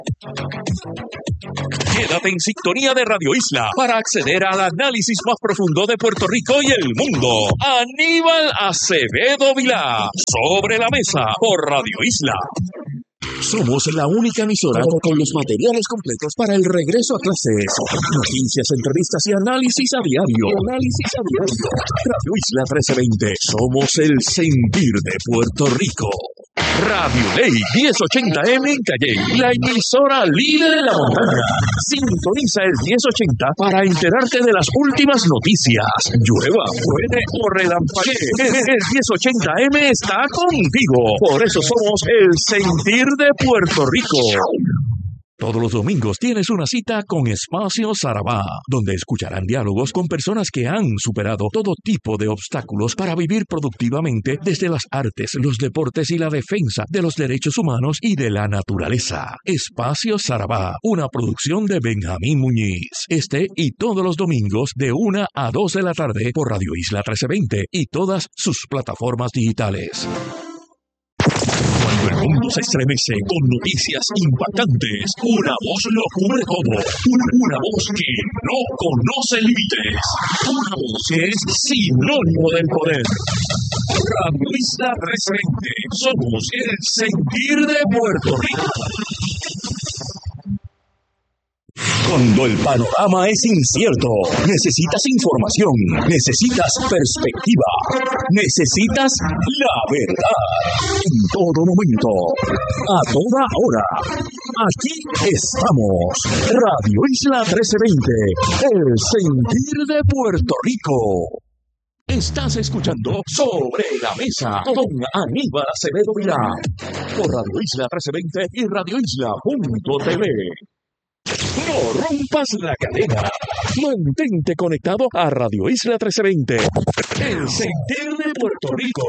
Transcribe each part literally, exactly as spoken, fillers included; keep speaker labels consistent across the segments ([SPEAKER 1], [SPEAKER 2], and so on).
[SPEAKER 1] Quédate en sintonía de Radio Isla para acceder al análisis más profundo de Puerto Rico y el mundo. Aníbal Acevedo Vilá, Sobre la Mesa, por Radio Isla. Somos la única emisora con los materiales completos para el regreso a clases. Noticias, entrevistas y análisis a diario. Y análisis a diario. Radio Isla trece veinte. Somos el sentir de Puerto Rico. Radio Ley diez ochenta M en Calle, la emisora líder en la montaña. Sintoniza el diez ochenta para enterarte de las últimas noticias. Llueva, truene o relampaguee, el diez ochenta M está contigo. Por eso somos el sentir de Puerto Rico. Todos los domingos tienes una cita con Espacio Sarabá, donde escucharán diálogos con personas que han superado todo tipo de obstáculos para vivir productivamente desde las artes, los deportes y la defensa de los derechos humanos y de la naturaleza. Espacio Sarabá, una producción de Benjamín Muñiz. Este y todos los domingos de una a dos de la tarde por Radio Isla trece veinte y todas sus plataformas digitales. Cuando el mundo se estremece con noticias impactantes, una voz lo cubre todo. Una, una voz que no conoce límites. Una voz que es sinónimo del poder. Radio Isla trece veinte. Somos el sentir de Puerto Rico. Cuando el panorama es incierto, necesitas información, necesitas perspectiva, necesitas la verdad. En todo momento, a toda hora. Aquí estamos. Radio Isla trece veinte, el sentir de Puerto Rico. Estás escuchando Sobre la Mesa con Aníbal Acevedo Vilá por Radio Isla trece veinte y radio isla punto t v. No rompas la cadena. Mantente conectado a Radio Isla trece veinte, el sentir de Puerto Rico.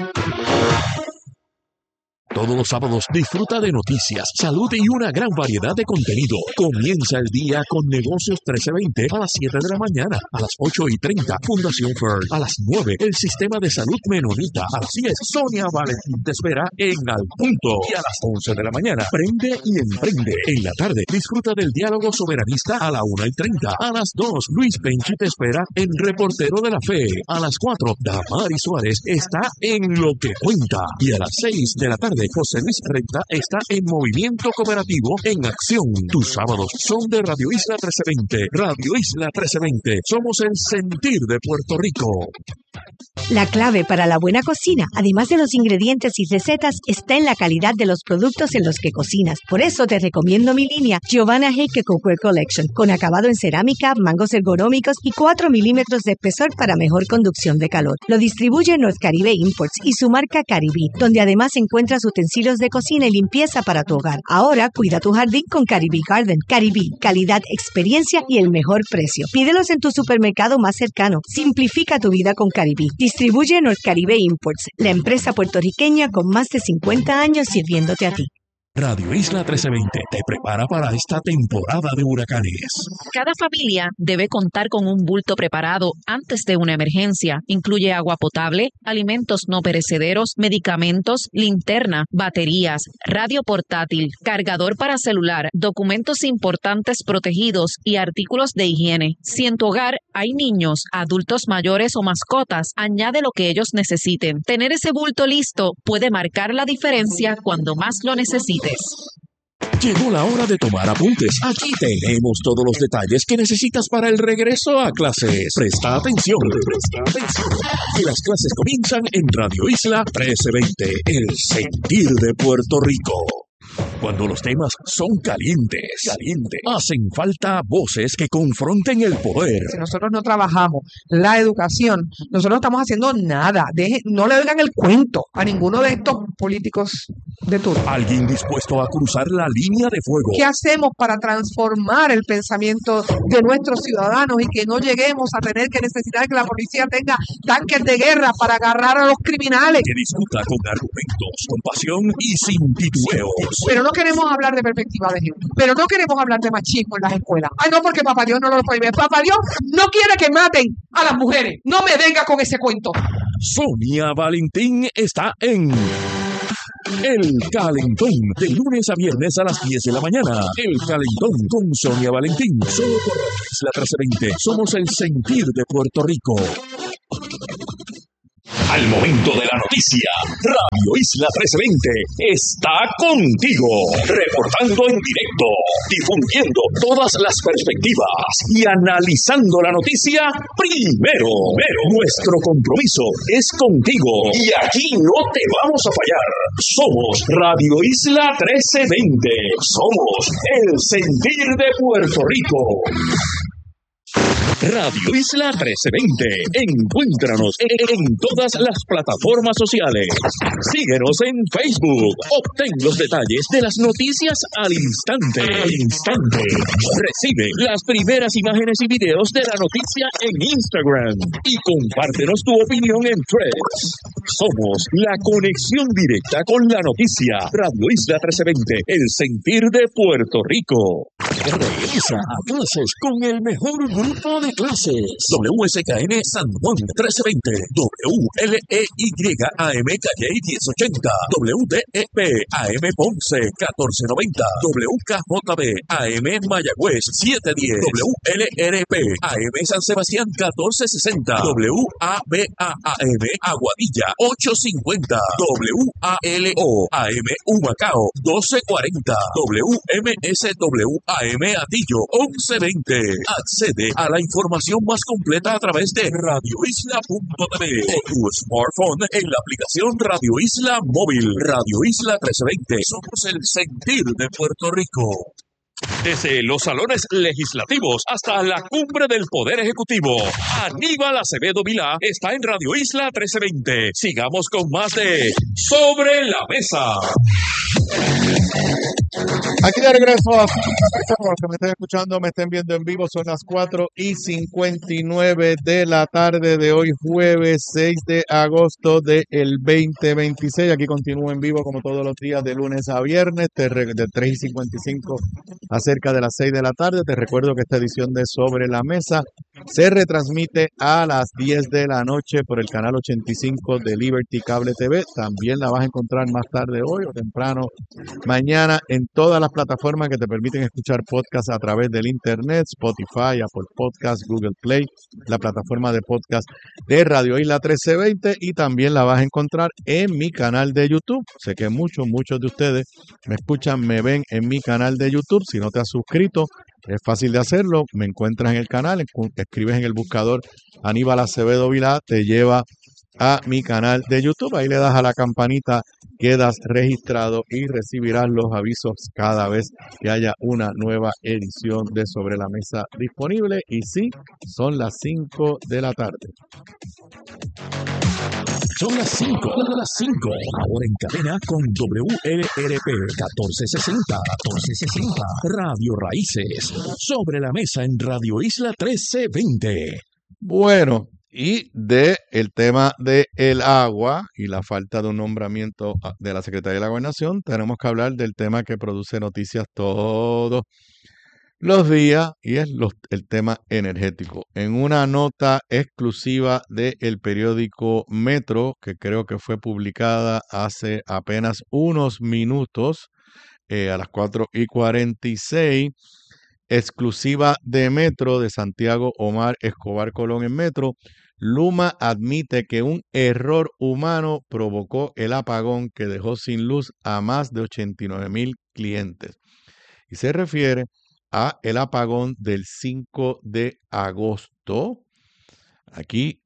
[SPEAKER 1] Todos los sábados disfruta de noticias, salud y una gran variedad de contenido. Comienza el día con Negocios trece veinte a las siete de la mañana, a las ocho y treinta, Fundación Fern, a las nueve, el Sistema de Salud Menonita, a las diez, Sonia Valentín te espera en Al Punto, y a las once de la mañana, Prende y Emprende. En la tarde, disfruta del diálogo soberanista a la una y treinta, a las dos, Luis Penchi te espera en Reportero de la Fe, a las cuatro, Damari Suárez está en Lo que Cuenta, y a las seis de la tarde, José Luis Renta está en Movimiento Cooperativo en Acción. Tus sábados son de Radio Isla trece veinte. Radio Isla trece veinte. Somos el sentir de Puerto Rico.
[SPEAKER 2] La clave para la buena cocina, además de los ingredientes y recetas, está en la calidad de los productos en los que cocinas. Por eso te recomiendo mi línea Giovanna Heike Cookware Collection, con acabado en cerámica, mangos ergonómicos y cuatro milímetros de espesor para mejor conducción de calor. Lo distribuye North Caribe Imports y su marca Caribí, donde además encuentras utensilios de cocina y limpieza para tu hogar. Ahora cuida tu jardín con Caribí Garden. Caribí, calidad, experiencia y el mejor precio. Pídelos en tu supermercado más cercano. Simplifica tu vida con Caribí. Distribuye North Caribe Imports, la empresa puertorriqueña con más de cincuenta años sirviéndote a ti.
[SPEAKER 1] Radio Isla trece veinte te prepara para esta temporada de huracanes.
[SPEAKER 3] Cada familia debe contar con un bulto preparado antes de una emergencia. Incluye agua potable, alimentos no perecederos, medicamentos, linterna, baterías, radio portátil, cargador para celular, documentos importantes protegidos y artículos de higiene. Si en tu hogar hay niños, adultos mayores o mascotas, añade lo que ellos necesiten. Tener ese bulto listo puede marcar la diferencia cuando más lo necesites.
[SPEAKER 1] Llegó la hora de tomar apuntes. Aquí tenemos todos los detalles que necesitas para el regreso a clases. Presta atención. Presta atención. Que las clases comienzan en Radio Isla trece veinte, el sentir de Puerto Rico. Cuando los temas son calientes, calientes, hacen falta voces que confronten el poder.
[SPEAKER 4] Si nosotros no trabajamos la educación, nosotros no estamos haciendo nada. Deje, no le oigan el cuento a ninguno de estos políticos de turno.
[SPEAKER 1] Alguien dispuesto a cruzar la línea de fuego.
[SPEAKER 4] ¿Qué hacemos para transformar el pensamiento de nuestros ciudadanos y que no lleguemos a tener que necesitar que la policía tenga tanques de guerra para agarrar a los criminales?
[SPEAKER 1] Que discuta con argumentos, con pasión y sin titubeos.
[SPEAKER 4] Pero no queremos hablar de perspectiva de género. Pero no queremos hablar de machismo en las escuelas. Ay, no, porque Papá Dios no lo prohíbe. Papá Dios no quiere que maten a las mujeres. No me venga con ese cuento.
[SPEAKER 1] Sonia Valentín está en El Calentón, de lunes a viernes a las diez de la mañana. El Calentón con Sonia Valentín, solo por Radio Isla trece veinte. Somos el sentir de Puerto Rico. Al momento de la noticia, Radio Isla trece veinte está contigo, reportando en directo, difundiendo todas las perspectivas y analizando la noticia primero. Pero nuestro compromiso es contigo y aquí no te vamos a fallar. Somos Radio Isla trece veinte. Somos el sentir de Puerto Rico. Radio Isla trece veinte. Encuéntranos en todas las plataformas sociales. Síguenos en Facebook. Obtén los detalles de las noticias al instante. Al instante. Recibe las primeras imágenes y videos de la noticia en Instagram. Y compártenos tu opinión en Threads. Somos la conexión directa con la noticia. Radio Isla trece veinte. El sentir de Puerto Rico. Regresa a clases con el mejor grupo de clases. W S K N San Juan trece veinte, W L E Y A M Calle diez ochenta, W D E P A M Ponce catorce noventa, W K J B A M Mayagüez siete diez, W L R P A M San Sebastián catorce sesenta, W A B A A M Aguadilla ocho cincuenta, W A L O A M Humacao doce cuarenta, W M S W A M Atillo once veinte. Accede a la información más completa a través de radio isla punto t v o tu smartphone en la aplicación Radio Isla Móvil. Radio Isla trece veinte. Somos el sentir de Puerto Rico. Desde los salones legislativos hasta la cumbre del Poder Ejecutivo, Aníbal Acevedo Vilá está en Radio Isla trece veinte. Sigamos con más de Sobre la Mesa.
[SPEAKER 5] Aquí de regreso a los que me estén escuchando, me estén viendo en vivo, son las cuatro y cincuenta y nueve de la tarde de hoy, jueves seis de agosto del veinte veintiséis. Aquí continúo en vivo como todos los días de lunes a viernes, de tres y cincuenta y cinco a cerca de las seis de la tarde. Te recuerdo que esta edición de Sobre la Mesa se retransmite a las diez de la noche por el canal ochenta y cinco de Liberty Cable T V. También la vas a encontrar más tarde hoy o temprano mañana en todas las plataformas que te permiten escuchar podcasts a través del internet: Spotify, Apple Podcasts, Google Play, la plataforma de podcast de Radio Isla trece veinte, y también la vas a encontrar en mi canal de YouTube. Sé que muchos, muchos de ustedes me escuchan, me ven en mi canal de YouTube. Si no te has suscrito, es fácil de hacerlo. Me encuentras en el canal, escribes en el buscador Aníbal Acevedo Vilá, te lleva a mi canal de YouTube. Ahí le das a la campanita, quedas registrado y recibirás los avisos cada vez que haya una nueva edición de Sobre la Mesa disponible. Y sí, son las cinco de la tarde.
[SPEAKER 1] Son las cinco, las cinco. Ahora en cadena con W L R P catorce sesenta, catorce sesenta. Radio Raíces. Sobre la Mesa en Radio Isla trece veinte.
[SPEAKER 5] Bueno, y de el tema del agua y la falta de un nombramiento de la Secretaría de la Gobernación, tenemos que hablar del tema que produce noticias todos los días, y es los, el tema energético. En una nota exclusiva del periódico Metro, que creo que fue publicada hace apenas unos minutos, eh, a las cuatro y cuarenta y seis, exclusiva de Metro, de Santiago Omar Escobar Colón en Metro, Luma admite que un error humano provocó el apagón que dejó sin luz a más de ochenta y nueve mil clientes. Y se refiere a el apagón del cinco de agosto. Aquí,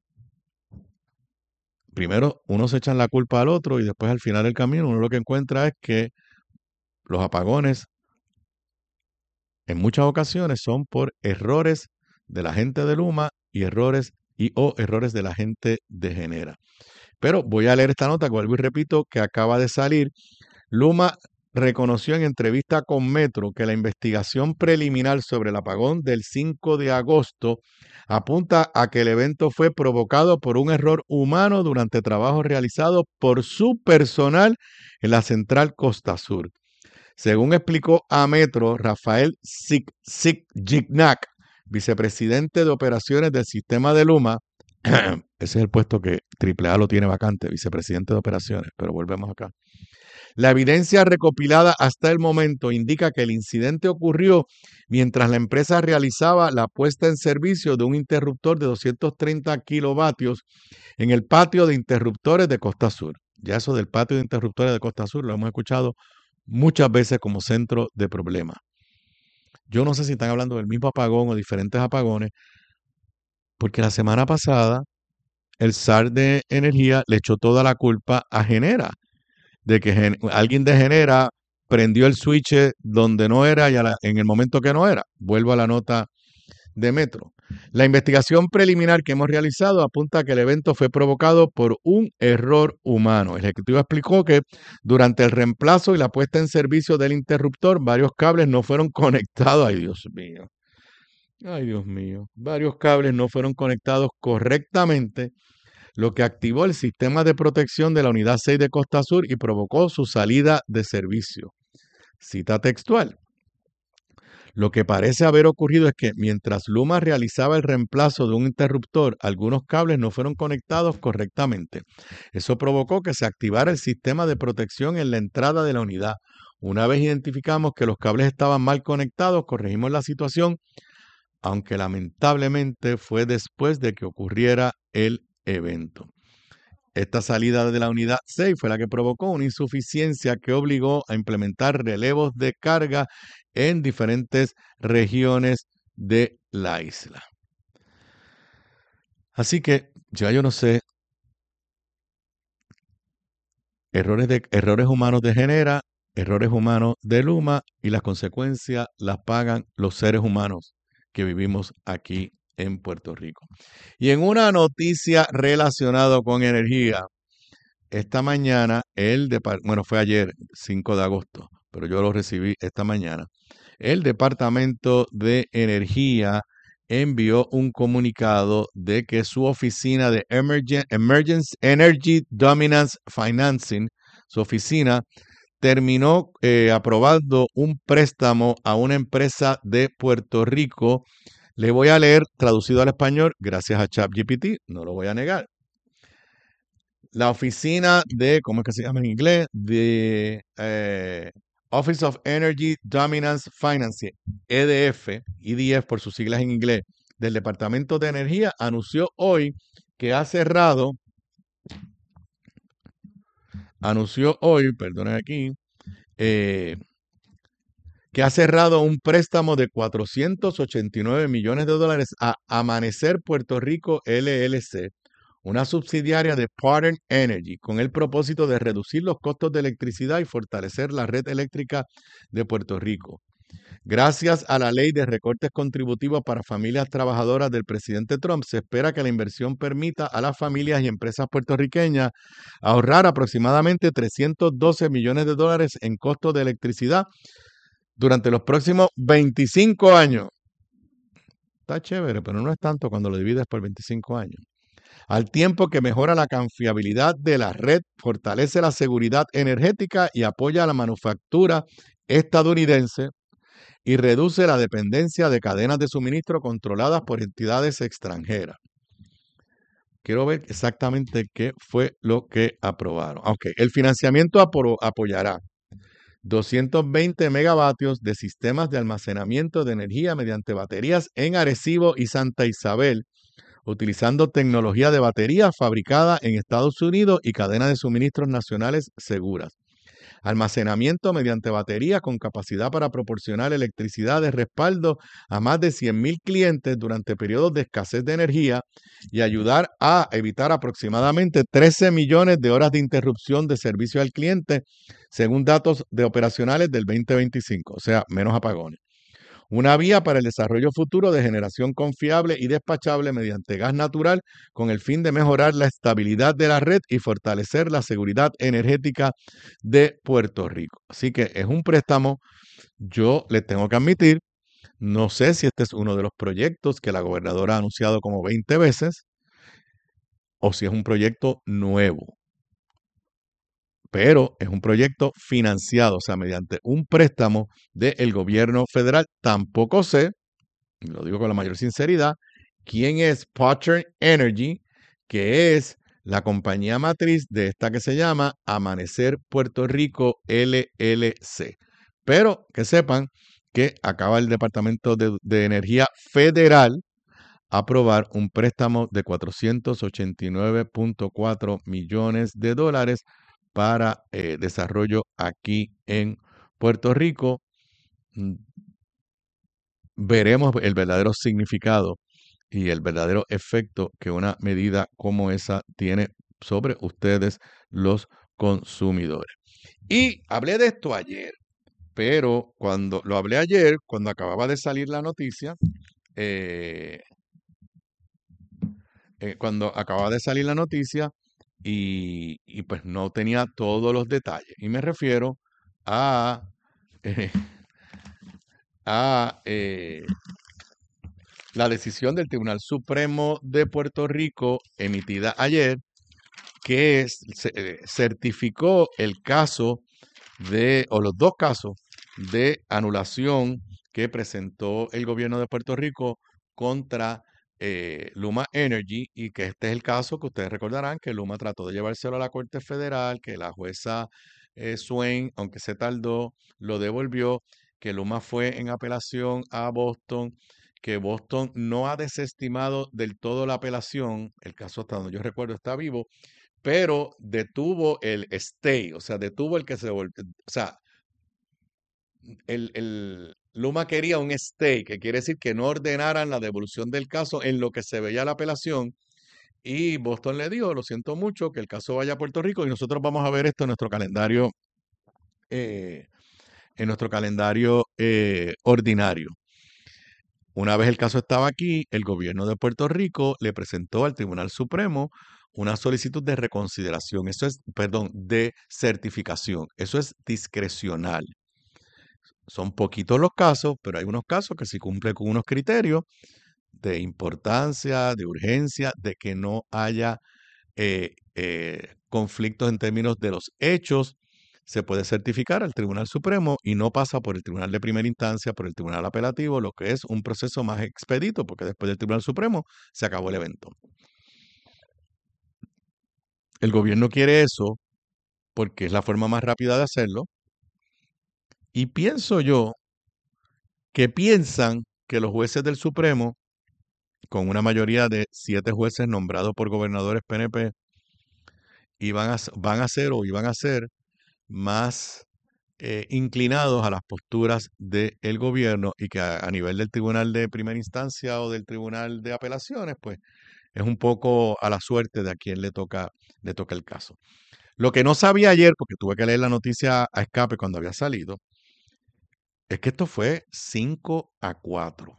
[SPEAKER 5] primero uno se echan la culpa al otro y después al final del camino uno lo que encuentra es que los apagones en muchas ocasiones son por errores de la gente de Luma y errores y o errores de la gente de Genera. Pero voy a leer esta nota, que vuelvo y repito, que acaba de salir. Luma reconoció en entrevista con Metro que la investigación preliminar sobre el apagón del cinco de agosto apunta a que el evento fue provocado por un error humano durante trabajos realizados por su personal en la central Costa Sur. Según explicó a Metro Rafael Zignac, vicepresidente de operaciones del sistema de Luma, Ese es el puesto que Triple A lo tiene vacante, vicepresidente de operaciones, pero volvemos acá. La evidencia recopilada hasta el momento indica que el incidente ocurrió mientras la empresa realizaba la puesta en servicio de un interruptor de doscientos treinta kilovatios en el patio de interruptores de Costa Sur. Ya eso del patio de interruptores de Costa Sur lo hemos escuchado muchas veces como centro de problemas. Yo no sé si están hablando del mismo apagón o diferentes apagones, porque la semana pasada el S A R de Energía le echó toda la culpa a Genera, de que gen- alguien de Genera prendió el switch donde no era y a la- en el momento que no era. Vuelvo a la nota de Metro. La investigación preliminar que hemos realizado apunta a que el evento fue provocado por un error humano. El ejecutivo explicó que durante el reemplazo y la puesta en servicio del interruptor, varios cables no fueron conectados. Ay, Dios mío. Ay, Dios mío. Varios cables no fueron conectados correctamente, lo que activó el sistema de protección de la unidad seis de Costa Sur y provocó su salida de servicio. Cita textual. Lo que parece haber ocurrido es que mientras Luma realizaba el reemplazo de un interruptor, algunos cables no fueron conectados correctamente. Eso provocó que se activara el sistema de protección en la entrada de la unidad. Una vez identificamos que los cables estaban mal conectados, corregimos la situación, aunque lamentablemente fue después de que ocurriera el evento. Esta salida de la unidad seis fue la que provocó una insuficiencia que obligó a implementar relevos de carga en diferentes regiones de la isla. Así que ya yo no sé, errores, de, errores humanos de Genera, errores humanos de Luma y las consecuencias las pagan los seres humanos que vivimos aquí en Puerto Rico. Y en una noticia relacionada con energía, esta mañana, el departamento, bueno, fue ayer, cinco de agosto, pero yo lo recibí esta mañana. El Departamento de Energía envió un comunicado de que su oficina de Emergen- Emergency Energy Dominance Financing, su oficina, terminó eh, aprobando un préstamo a una empresa de Puerto Rico. Le voy a leer traducido al español, gracias a ChatGPT, no lo voy a negar. La oficina de, ¿cómo es que se llama en inglés? De eh, Office of Energy Dominance Financing, E D F, E D F por sus siglas en inglés, del Departamento de Energía, anunció hoy que ha cerrado, anunció hoy, perdonen aquí, eh, que ha cerrado un préstamo de cuatrocientos ochenta y nueve millones de dólares a Amanecer Puerto Rico L L C, una subsidiaria de Pattern Energy, con el propósito de reducir los costos de electricidad y fortalecer la red eléctrica de Puerto Rico. Gracias a la ley de recortes contributivos para familias trabajadoras del presidente Trump, se espera que la inversión permita a las familias y empresas puertorriqueñas ahorrar aproximadamente trescientos doce millones de dólares en costos de electricidad durante los próximos veinticinco años. Está chévere, pero no es tanto cuando lo divides por veinticinco años. Al tiempo que mejora la confiabilidad de la red, fortalece la seguridad energética y apoya a la manufactura estadounidense y reduce la dependencia de cadenas de suministro controladas por entidades extranjeras. Quiero ver exactamente qué fue lo que aprobaron. Ok, el financiamiento apo- apoyará doscientos veinte megavatios de sistemas de almacenamiento de energía mediante baterías en Arecibo y Santa Isabel, utilizando tecnología de batería fabricada en Estados Unidos y cadenas de suministros nacionales seguras. Almacenamiento mediante batería con capacidad para proporcionar electricidad de respaldo a más de cien mil clientes durante periodos de escasez de energía y ayudar a evitar aproximadamente trece millones de horas de interrupción de servicio al cliente, según datos de operacionales del veinte veinticinco, o sea, menos apagones. Una vía para el desarrollo futuro de generación confiable y despachable mediante gas natural con el fin de mejorar la estabilidad de la red y fortalecer la seguridad energética de Puerto Rico. Así que es un préstamo, yo le tengo que admitir, no sé si este es uno de los proyectos que la gobernadora ha anunciado como veinte veces o si es un proyecto nuevo. Pero es un proyecto financiado, o sea, mediante un préstamo del gobierno federal. Tampoco sé, y lo digo con la mayor sinceridad, quién es Pattern Energy que es la compañía matriz de esta que se llama Amanecer Puerto Rico L L C. Pero que sepan que acaba el Departamento de, de Energía Federal a aprobar un préstamo de cuatrocientos ochenta y nueve punto cuatro millones de dólares para eh, desarrollo aquí en Puerto Rico. Veremos el verdadero significado y el verdadero efecto que una medida como esa tiene sobre ustedes, los consumidores. Y hablé de esto ayer, pero cuando lo hablé ayer, cuando acababa de salir la noticia, eh, eh, cuando acababa de salir la noticia y, y pues no tenía todos los detalles. Y me refiero a, eh, a eh, la decisión del Tribunal Supremo de Puerto Rico emitida ayer, que es, eh, certificó el caso de, o los dos casos de anulación que presentó el gobierno de Puerto Rico contra eh, Luma Energy, y que este es el caso que ustedes recordarán que Luma trató de llevárselo a la Corte Federal, que la jueza eh, Swain, aunque se tardó, lo devolvió, que Luma fue en apelación a Boston, que Boston no ha desestimado del todo la apelación, el caso hasta donde yo recuerdo está vivo, pero detuvo el stay, o sea, detuvo el que se devolvió, o sea, el, el Luma quería un stay, que quiere decir que no ordenaran la devolución del caso en lo que se veía la apelación, y Boston le dijo, lo siento mucho, que el caso vaya a Puerto Rico, y nosotros vamos a ver esto en nuestro calendario, eh, en nuestro calendario eh, ordinario. Una vez el caso estaba aquí, el gobierno de Puerto Rico le presentó al Tribunal Supremo una solicitud de reconsideración, eso es, perdón, de certificación, eso es discrecional. Son poquitos los casos, pero hay unos casos que sí cumplen con unos criterios de importancia, de urgencia, de que no haya eh, eh, conflictos en términos de los hechos. Se puede certificar al Tribunal Supremo y no pasa por el Tribunal de Primera Instancia, por el Tribunal Apelativo, lo que es un proceso más expedito, porque después del Tribunal Supremo se acabó el evento. El gobierno quiere eso porque es la forma más rápida de hacerlo. Y pienso yo que piensan que los jueces del Supremo, con una mayoría de siete jueces nombrados por gobernadores P N P, iban a, van a ser o iban a ser más eh, inclinados a las posturas del gobierno, y que a, a nivel del Tribunal de Primera Instancia o del Tribunal de Apelaciones, pues es un poco a la suerte de a quien le toca, le toca el caso. Lo que no sabía ayer, porque tuve que leer la noticia a escape cuando había salido, es que esto fue cinco a cuatro.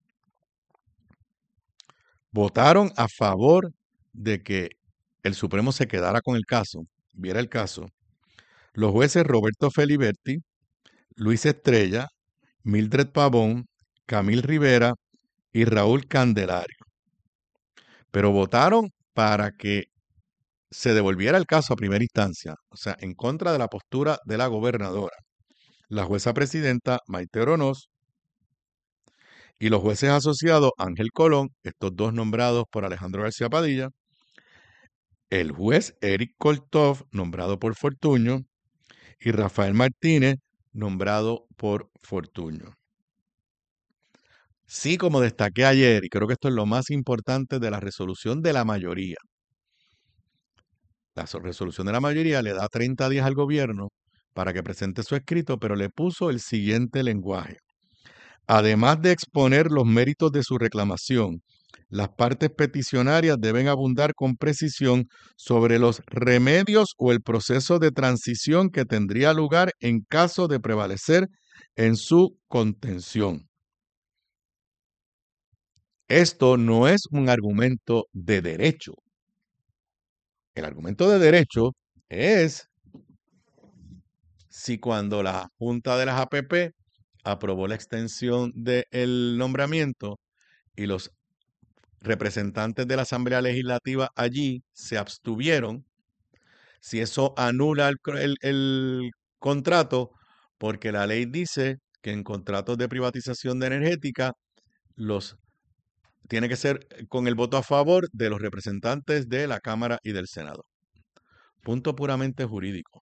[SPEAKER 5] Votaron a favor de que el Supremo se quedara con el caso, viera el caso, los jueces Roberto Feliberti, Luis Estrella, Mildred Pavón, Camil Rivera y Raúl Candelario. Pero votaron para que se devolviera el caso a primera instancia, o sea, en contra de la postura de la gobernadora, la jueza presidenta Maite Oronoz y los jueces asociados Ángel Colón, estos dos nombrados por Alejandro García Padilla, el juez Eric Koltov, nombrado por Fortuño, y Rafael Martínez, nombrado por Fortuño. Sí, como destaqué ayer, y creo que esto es lo más importante de la resolución de la mayoría. La resolución de la mayoría le da treinta días al gobierno para que presente su escrito, pero le puso el siguiente lenguaje. Además de exponer los méritos de su reclamación, las partes peticionarias deben abundar con precisión sobre los remedios o el proceso de transición que tendría lugar en caso de prevalecer en su contención. Esto no es un argumento de derecho. El argumento de derecho es si cuando la Junta de las A P P aprobó la extensión del nombramiento y los representantes de la Asamblea Legislativa allí se abstuvieron, si eso anula el, el, el contrato, porque la ley dice que en contratos de privatización de energética los tiene que ser con el voto a favor de los representantes de la Cámara y del Senado. Punto puramente jurídico.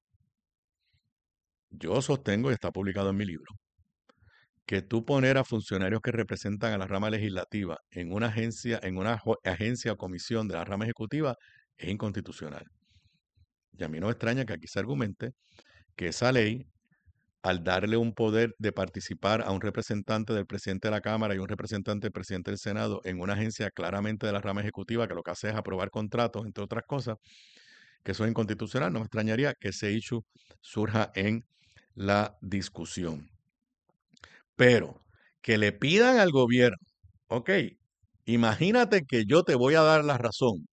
[SPEAKER 5] Yo sostengo, y está publicado en mi libro, que tú poner a funcionarios que representan a la rama legislativa en una agencia, en una agencia o comisión de la rama ejecutiva es inconstitucional. Y a mí no me extraña que aquí se argumente que esa ley, al darle un poder de participar a un representante del presidente de la Cámara y un representante del presidente del Senado en una agencia claramente de la rama ejecutiva, que lo que hace es aprobar contratos, entre otras cosas, que eso es inconstitucional, no me extrañaría que ese issue surja en la discusión. Pero que le pidan al gobierno, ok, imagínate que yo te voy a dar la razón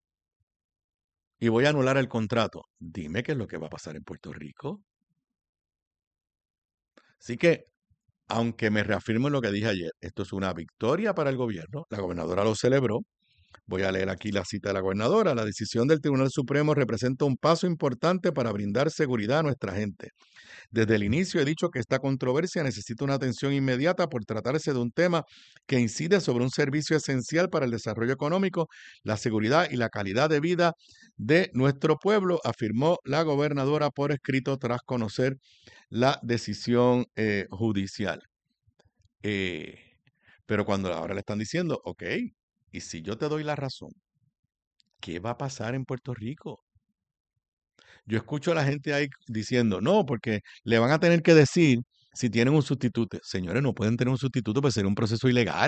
[SPEAKER 5] y voy a anular el contrato. Dime qué es lo que va a pasar en Puerto Rico. Así que, aunque me reafirmo en lo que dije ayer, esto es una victoria para el gobierno. La gobernadora lo celebró. Voy a leer aquí la cita de la gobernadora. La decisión del Tribunal Supremo representa un paso importante para brindar seguridad a nuestra gente. Desde el inicio he dicho que esta controversia necesita una atención inmediata por tratarse de un tema que incide sobre un servicio esencial para el desarrollo económico, la seguridad y la calidad de vida de nuestro pueblo, afirmó la gobernadora por escrito tras conocer la decisión eh, judicial. Eh, pero cuando ahora le están diciendo, ok, y si yo te doy la razón, ¿qué va a pasar en Puerto Rico? Yo escucho a la gente ahí diciendo, no, porque le van a tener que decir si tienen un sustituto. Señores, no pueden tener un sustituto, pues sería un proceso ilegal.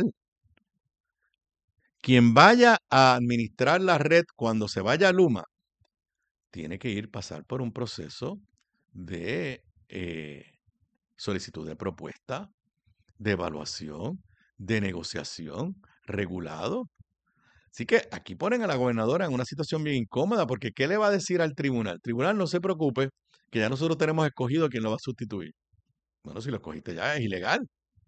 [SPEAKER 5] Quien vaya a administrar la red cuando se vaya a Luma, tiene que ir pasar por un proceso de eh, solicitud de propuesta, de evaluación, de negociación, regulado. Así que aquí ponen a la gobernadora en una situación bien incómoda, porque ¿qué le va a decir al tribunal? Tribunal, no se preocupe, que ya nosotros tenemos escogido a quien lo va a sustituir. Bueno, si lo escogiste ya es ilegal.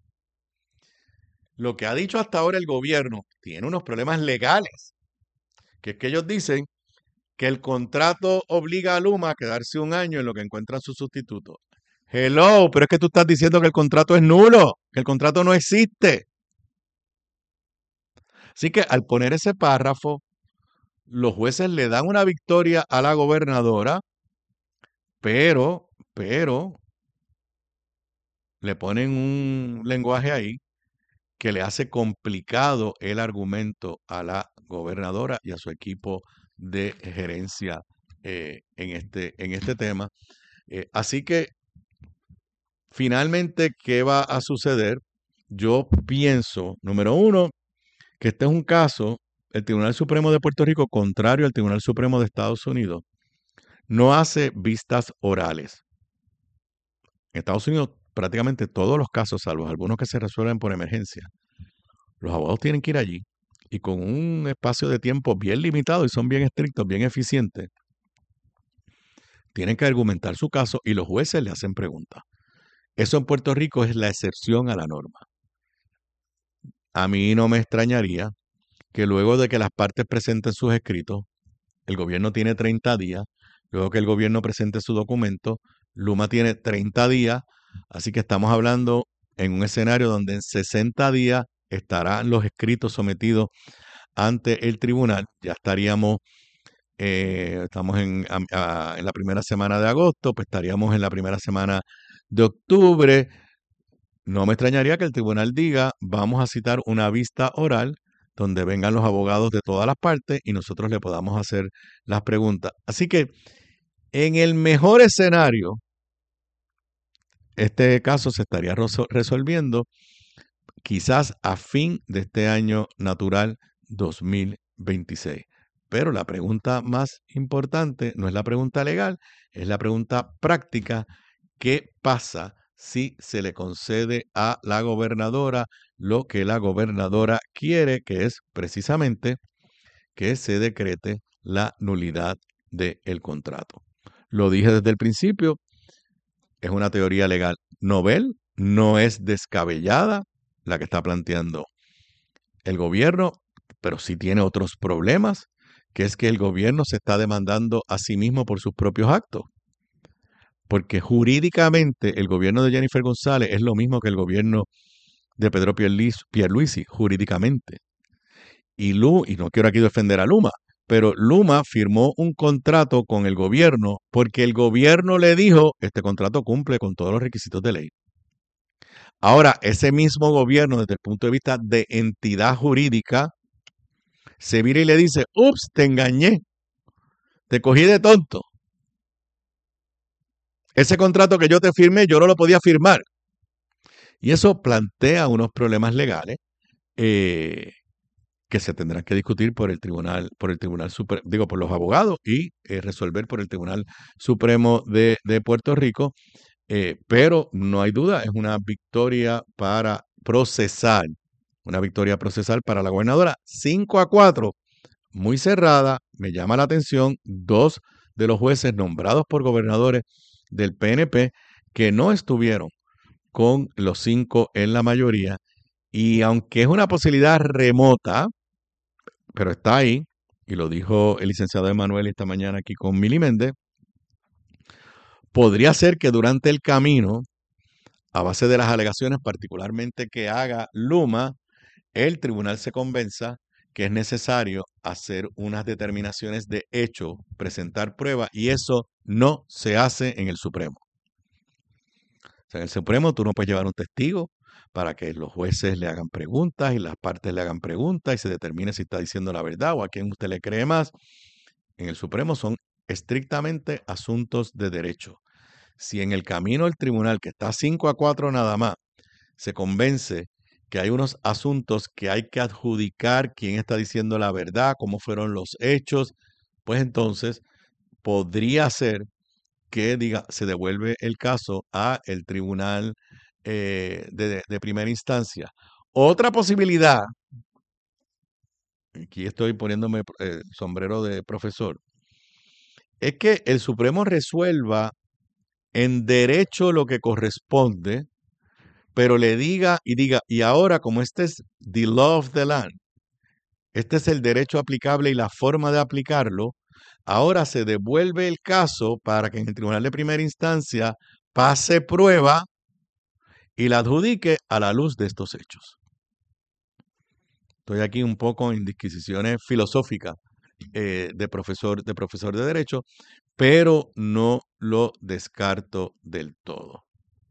[SPEAKER 5] Lo que ha dicho hasta ahora el gobierno tiene unos problemas legales, que es que ellos dicen que el contrato obliga a Luma a quedarse un año en lo que encuentran su sustituto. Hello, pero es que tú estás diciendo que el contrato es nulo, que el contrato no existe. Así que al poner ese párrafo, los jueces le dan una victoria a la gobernadora, pero, pero, le ponen un lenguaje ahí que le hace complicado el argumento a la gobernadora y a su equipo de gerencia eh, en, este, en este tema. Eh, así que, finalmente, ¿qué va a suceder? Yo pienso, número uno, que este es un caso, el Tribunal Supremo de Puerto Rico, contrario al Tribunal Supremo de Estados Unidos, no hace vistas orales. En Estados Unidos, prácticamente todos los casos, salvo algunos que se resuelven por emergencia, los abogados tienen que ir allí y con un espacio de tiempo bien limitado, y son bien estrictos, bien eficientes, tienen que argumentar su caso y los jueces le hacen preguntas. Eso en Puerto Rico es la excepción a la norma. A mí no me extrañaría que luego de que las partes presenten sus escritos, el gobierno tiene treinta días, luego que el gobierno presente su documento, Luma tiene treinta días, así que estamos hablando en un escenario donde en sesenta días estarán los escritos sometidos ante el tribunal. Ya estaríamos, eh, estamos en, a, a, en la primera semana de agosto, pues estaríamos en la primera semana de octubre. No me extrañaría que el tribunal diga, vamos a citar una vista oral donde vengan los abogados de todas las partes y nosotros le podamos hacer las preguntas. Así que, en el mejor escenario, este caso se estaría resolviendo quizás a fin de este año natural dos mil veintiséis. Pero la pregunta más importante no es la pregunta legal, es la pregunta práctica. ¿Qué pasa si se le concede a la gobernadora lo que la gobernadora quiere, que es precisamente que se decrete la nulidad del contrato? Lo dije desde el principio, es una teoría legal novel, no es descabellada la que está planteando el gobierno, pero sí tiene otros problemas, que es que el gobierno se está demandando a sí mismo por sus propios actos. Porque jurídicamente el gobierno de Jennifer González es lo mismo que el gobierno de Pedro Pierluisi, jurídicamente. Y, Lu, y no quiero aquí defender a Luma, pero Luma firmó un contrato con el gobierno porque el gobierno le dijo, este contrato cumple con todos los requisitos de ley. Ahora, ese mismo gobierno, desde el punto de vista de entidad jurídica, se vira y le dice, ups, te engañé, te cogí de tonto. Ese contrato que yo te firmé, yo no lo podía firmar. Y eso plantea unos problemas legales eh, que se tendrán que discutir por el Tribunal, por el Tribunal Supremo, digo, por los abogados y eh, resolver por el Tribunal Supremo de, de Puerto Rico. Eh, pero no hay duda, es una victoria para procesar, una victoria procesal para la gobernadora. cinco a cuatro, muy cerrada, me llama la atención, dos de los jueces nombrados por gobernadores del P N P que no estuvieron con los cinco en la mayoría, y aunque es una posibilidad remota, pero está ahí, y lo dijo el licenciado Emanuel esta mañana aquí con Mili Méndez, podría ser que durante el camino, a base de las alegaciones particularmente que haga Luma, el tribunal se convenza que es necesario hacer unas determinaciones de hecho, presentar pruebas, y eso no se hace en el Supremo. O sea, en el Supremo tú no puedes llevar un testigo para que los jueces le hagan preguntas y las partes le hagan preguntas y se determine si está diciendo la verdad o a quién usted le cree más. En el Supremo son estrictamente asuntos de derecho. Si en el camino del tribunal, que está cinco a cuatro nada más, se convence que hay unos asuntos que hay que adjudicar quién está diciendo la verdad, cómo fueron los hechos, pues entonces podría ser que diga, se devuelve el caso a el tribunal eh, de, de primera instancia. Otra posibilidad, aquí estoy poniéndome eh, sombrero de profesor, es que el Supremo resuelva en derecho lo que corresponde, pero le diga y diga, y ahora como este es the law of the land, este es el derecho aplicable y la forma de aplicarlo, ahora se devuelve el caso para que en el tribunal de primera instancia pase prueba y la adjudique a la luz de estos hechos. Estoy aquí un poco en disquisiciones filosóficas eh, de profesor, de profesor de Derecho, pero no lo descarto del todo.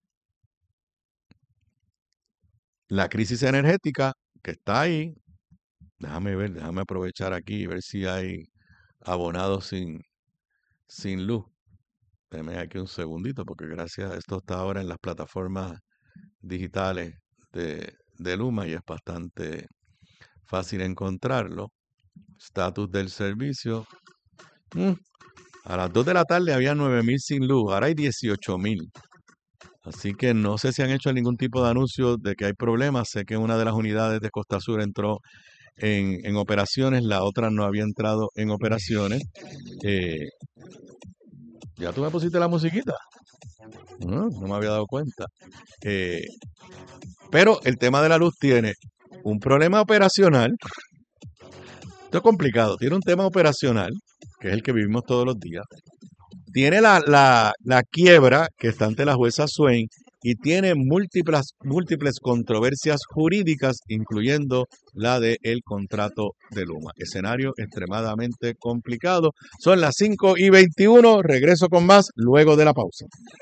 [SPEAKER 5] La crisis energética que está ahí, déjame ver, déjame aprovechar aquí y ver si hay abonados sin, sin luz. Déjame aquí un segundito, porque gracias a esto está ahora en las plataformas digitales de, de Luma y es bastante fácil encontrarlo. Estatus del servicio. Mm, a las dos de la tarde había nueve mil sin luz, ahora hay dieciocho mil. Así que no sé si han hecho ningún tipo de anuncio de que hay problemas. Sé que una de las unidades de Costa Sur entró en, en operaciones, la otra no había entrado en operaciones. Eh, ¿Ya tú me pusiste la musiquita? No, no me había dado cuenta. Eh, pero el tema de la luz tiene un problema operacional. Esto es complicado. Tiene un tema operacional, que es el que vivimos todos los días. Tiene la, la, la quiebra que está ante la jueza Swain y tiene múltiples, múltiples controversias jurídicas, incluyendo la del contrato de Luma. Escenario extremadamente complicado. Son las cinco y veintiuno. Regreso con más luego de la pausa.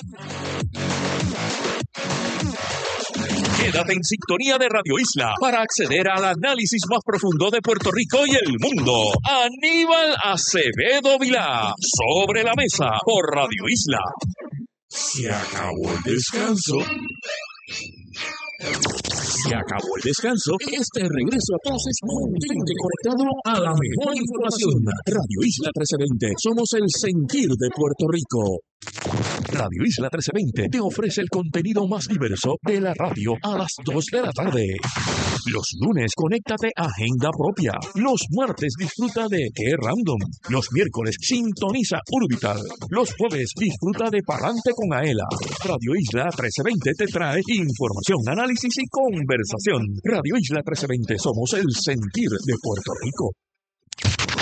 [SPEAKER 1] Quédate en sintonía de Radio Isla para acceder al análisis más profundo de Puerto Rico y el mundo. Aníbal Acevedo Vilá, Sobre la Mesa, por Radio Isla. Se acabó el descanso. Se acabó el descanso. Este regreso a clases mantente conectado a la mejor información. Radio Isla trece veinte. Somos el sentir de Puerto Rico. Radio Isla trece veinte te ofrece el contenido más diverso de la radio a las dos de la tarde. Los lunes, conéctate a Agenda Propia. Los martes, disfruta de Qué Random. Los miércoles, sintoniza Urbital. Los jueves, disfruta de Palante con Aela. Radio Isla trece veinte te trae información, análisis y conversación. Radio Isla trece veinte, somos el sentir de Puerto Rico.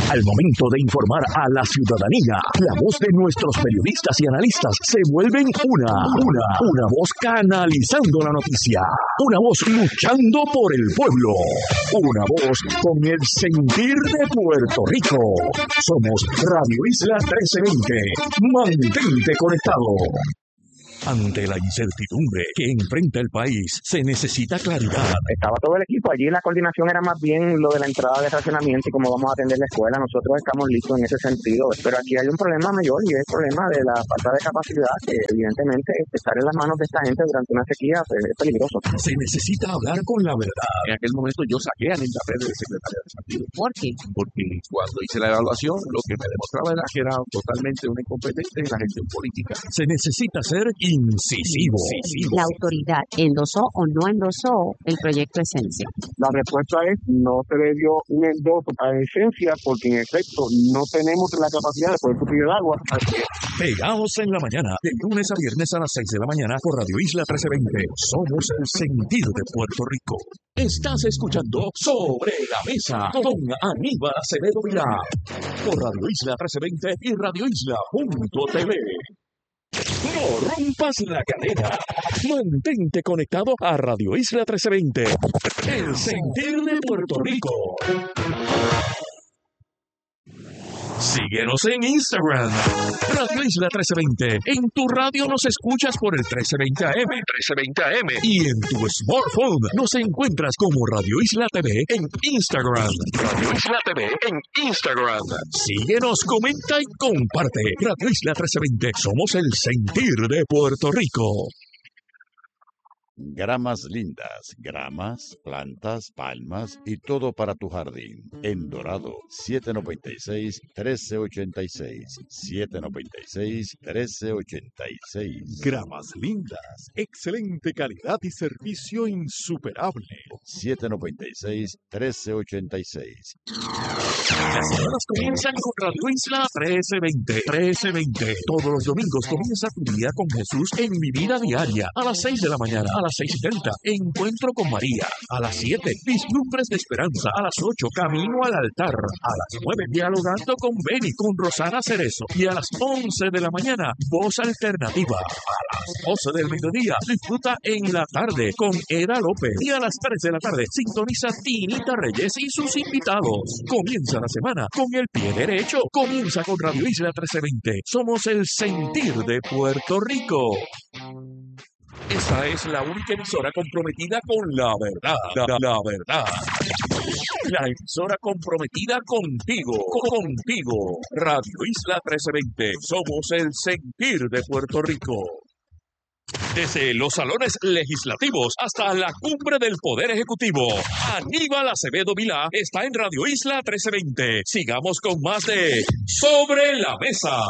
[SPEAKER 1] Al momento de informar a la ciudadanía, la voz de nuestros periodistas y analistas se vuelven una, una, una voz canalizando la noticia, una voz luchando por el pueblo, una voz con el sentir de Puerto Rico. Somos Radio Isla trece veinte. Mantente conectado. Ante la incertidumbre que enfrenta el país, se necesita claridad.
[SPEAKER 6] Estaba todo el equipo allí, la coordinación era más bien lo de la entrada de racionamiento y cómo vamos a atender la escuela. Nosotros estamos listos en ese sentido, pero aquí hay un problema mayor y es el problema de la falta de capacidad, que evidentemente estar en las manos de esta gente durante una sequía pues, es peligroso.
[SPEAKER 1] Se necesita hablar con la verdad. En aquel momento yo saqué a Nenda Pérez de secretaria de partido. ¿Por qué? Porque cuando hice la evaluación, lo que me demostraba era que era totalmente una incompetente la gestión política. Se necesita ser incisivo.
[SPEAKER 7] La autoridad endosó o no endosó el proyecto Esencia.
[SPEAKER 6] La respuesta es no se le dio un endoso a Esencia porque en efecto no tenemos la capacidad de poder suplir el agua. Así que...
[SPEAKER 1] Pegados en la mañana, de lunes a viernes a las seis de la mañana por Radio Isla trece veinte. Somos el sentido de Puerto Rico. Estás escuchando Sobre la Mesa con Aníbal Acevedo Vilá por Radio Isla trece veinte y Radio Isla punto t v. No rompas la cadena. Mantente conectado a Radio Isla trece veinte. El sentir de Puerto Rico. Síguenos en Instagram, Radio Isla trece veinte. En tu radio nos escuchas por el trece veinte A M, trece veinte A M. Y en tu smartphone nos encuentras como Radio Isla T V en Instagram. Radio Isla T V en Instagram. Síguenos, comenta y comparte. Radio Isla trece veinte. Somos el sentir de Puerto Rico.
[SPEAKER 8] Gramas lindas, gramas, plantas, palmas y todo para tu jardín. En Dorado, siete noventa y seis, trece ochenta y seis. siete noventa y seis, trece ochenta y seis.
[SPEAKER 1] Gramas lindas, excelente calidad y servicio insuperable.
[SPEAKER 8] siete noventa y seis, trece ochenta y seis.
[SPEAKER 1] Las semanas comienzan con Radio Isla trece veinte. trece veinte. Todos los domingos comienza tu día con Jesús en Mi Vida Diaria. A las seis de la mañana, a las seis y treinta, Encuentro con María. A las siete, Vislumbres de Esperanza. A las ocho, Camino al Altar. A las nueve, Dialogando con Beni, con Rosana Cerezo. Y a las once de la mañana, Voz Alternativa. A las doce del mediodía, disfruta En la Tarde con Eda López. Y a las tres de la tarde, sintoniza Tinita Reyes y sus invitados. Comienza la semana con el pie derecho. Comienza con Radio Isla trece veinte. Somos el sentir de Puerto Rico. Esta es la única emisora comprometida con la verdad. La, la verdad. La emisora comprometida contigo. Contigo. Radio Isla trece veinte. Somos el sentir de Puerto Rico. Desde los salones legislativos hasta la cumbre del Poder Ejecutivo, Aníbal Acevedo Vilá está en Radio Isla trece veinte. Sigamos con más de Sobre la Mesa.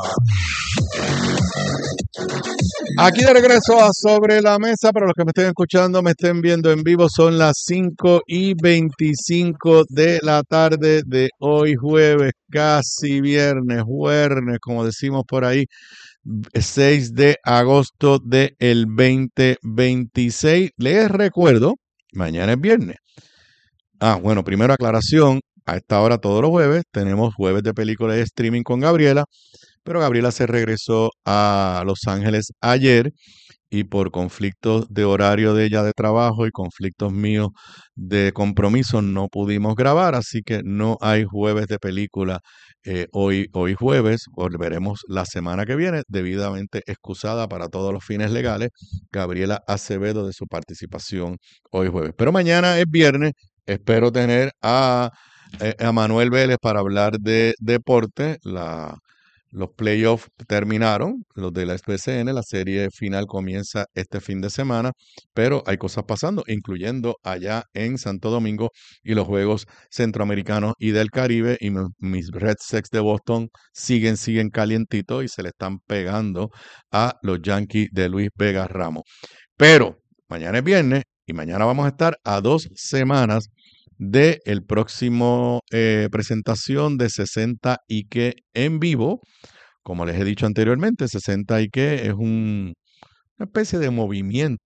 [SPEAKER 5] Aquí de regreso a Sobre la Mesa. Para los que me estén escuchando, me estén viendo en vivo, son las cinco y veinticinco de la tarde de hoy jueves, casi viernes, jueves, como decimos por ahí, seis de agosto del veinte veintiséis. Les recuerdo, mañana es viernes. Ah, bueno, primero aclaración, a esta hora todos los jueves tenemos jueves de película de streaming con Gabriela, pero Gabriela se regresó a Los Ángeles ayer y por conflictos de horario de ella de trabajo y conflictos míos de compromiso no pudimos grabar, así que no hay jueves de película eh, hoy, hoy jueves. Volveremos la semana que viene, debidamente excusada para todos los fines legales, Gabriela Acevedo, de su participación hoy jueves. Pero mañana es viernes, espero tener a, a Manuel Vélez para hablar de deporte. La Los playoffs terminaron, los de la S P C N, la serie final comienza este fin de semana, pero hay cosas pasando, incluyendo allá en Santo Domingo y los Juegos Centroamericanos y del Caribe, y mis Red Sox de Boston siguen, siguen calientitos y se le están pegando a los Yankees de Luis Vega Ramos. Pero mañana es viernes y mañana vamos a estar a dos semanas de el próximo eh, presentación de sesenta y que en vivo. Como les he dicho anteriormente, sesenta y que es un, una especie de movimiento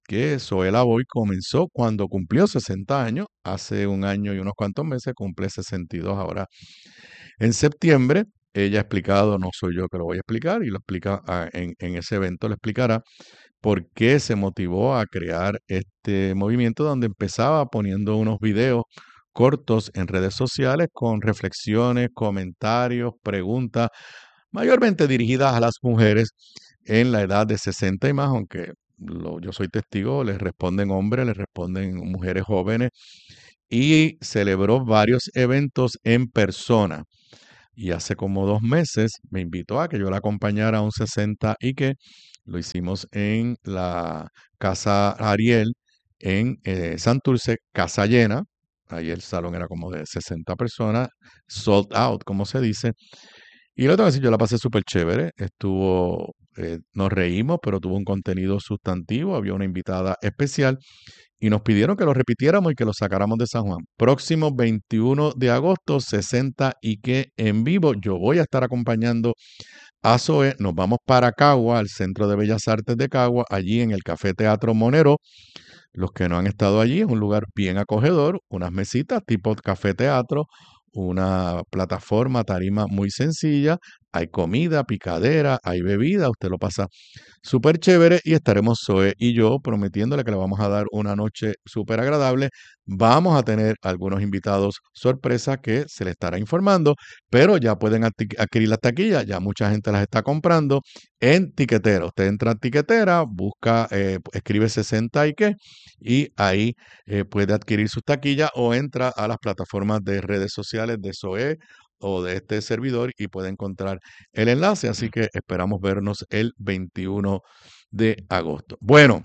[SPEAKER 5] que Zoe Lavoy comenzó cuando cumplió sesenta años, hace un año y unos cuantos meses, cumple sesenta y dos ahora en septiembre. Ella ha explicado, no soy yo que lo voy a explicar, y lo explica ah, en, en ese evento, le explicará por qué se motivó a crear este movimiento, donde empezaba poniendo unos videos cortos en redes sociales con reflexiones, comentarios, preguntas, mayormente dirigidas a las mujeres en la edad de sesenta y más, aunque lo- yo soy testigo, les responden hombres, les responden mujeres jóvenes, y celebró varios eventos en persona. Y hace como dos meses me invitó a que yo la acompañara a un sesenta y que lo hicimos en la Casa Ariel en eh, Santurce, casa llena. Ahí el salón era como de sesenta personas, sold out, como se dice. Y lo tengo que decir, yo la pasé súper chévere. Estuvo, eh, nos reímos, pero tuvo un contenido sustantivo. Había una invitada especial y nos pidieron que lo repitiéramos y que lo sacáramos de San Juan. Próximo veintiuno de agosto, sesenta y que en vivo. Yo voy a estar acompañando a Zoe. Nos vamos para Cagua, al Centro de Bellas Artes de Cagua, allí en el Café Teatro Monero. Los que no han estado allí, es un lugar bien acogedor, unas mesitas tipo café teatro, una plataforma, tarima muy sencilla, hay comida, picadera, hay bebida, usted lo pasa súper chévere, y estaremos Zoe y yo prometiéndole que le vamos a dar una noche súper agradable. Vamos a tener algunos invitados sorpresa que se le estará informando, pero ya pueden adqui- adquirir las taquillas, ya mucha gente las está comprando en Tiquetera. Usted entra a Tiquetera, busca, eh, escribe sesenta y que, y ahí eh, puede adquirir sus taquillas, o entra a las plataformas de redes sociales de Zoe o de este servidor y puede encontrar el enlace. Así que esperamos vernos el veintiuno de agosto. Bueno,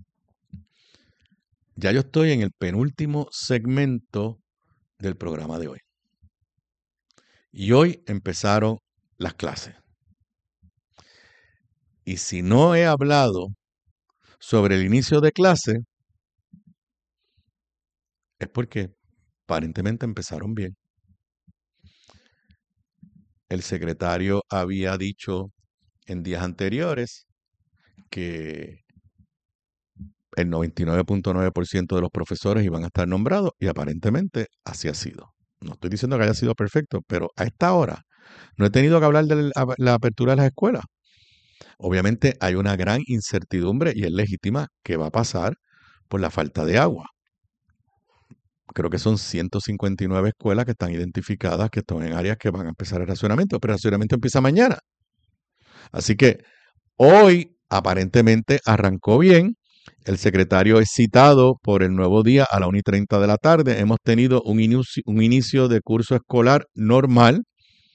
[SPEAKER 5] ya yo estoy en el penúltimo segmento del programa de hoy. Y hoy empezaron las clases. Y si no he hablado sobre el inicio de clase, es porque aparentemente empezaron bien. El secretario había dicho en días anteriores que el noventa y nueve punto nueve por ciento de los profesores iban a estar nombrados, y aparentemente así ha sido. No estoy diciendo que haya sido perfecto, pero a esta hora no he tenido que hablar de la, la apertura de las escuelas. Obviamente hay una gran incertidumbre, y es legítima, que va a pasar por la falta de agua. Creo que son ciento cincuenta y nueve escuelas que están identificadas, que están en áreas que van a empezar el racionamiento, pero el racionamiento empieza mañana. Así que hoy aparentemente arrancó bien. El secretario es citado por el Nuevo Día a la una y treinta de la tarde. Hemos tenido un inicio, un inicio de curso escolar normal.